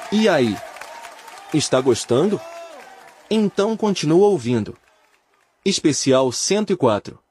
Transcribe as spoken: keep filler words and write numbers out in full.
E aí? Está gostando? Então continua ouvindo. Especial cento e quatro.